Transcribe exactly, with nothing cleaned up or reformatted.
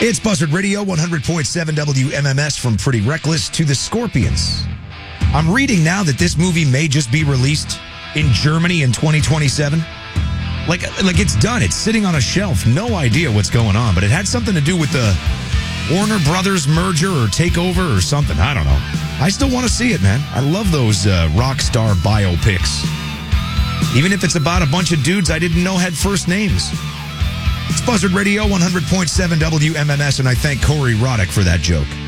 It's Buzzard Radio, one hundred point seven W M M S, from Pretty Reckless to the Scorpions. I'm reading now that this movie may just be released in Germany in twenty twenty-seven. Like, like it's done. It's sitting on a shelf. No idea what's going on, but it had something to do with the Warner Brothers merger or takeover or something. I don't know. I still want to see it, man. I love those uh, rock star biopics. Even if it's about a bunch of dudes I didn't know had first names. It's Buzzard Radio, one hundred point seven W M M S, and I thank Corey Roddick for that joke.